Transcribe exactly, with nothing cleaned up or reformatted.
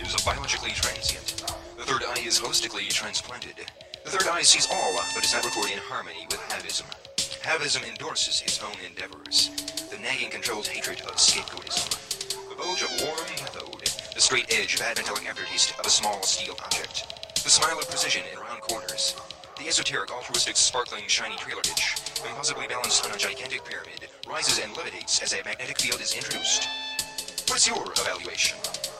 is biologically transient. The third eye is holistically transplanted. The third eye sees all, but does not record in harmony with Havism. Havism endorses his own endeavors. The nagging controlled hatred of scapegoatism. The bulge of warm cathode. The straight edge of adventilic aftertaste of a small steel object. The smile of precision in round corners. The esoteric, altruistic, sparkling, shiny trailer hitch, impossibly balanced on a gigantic pyramid, rises and levitates as a magnetic field is introduced. What's your evaluation?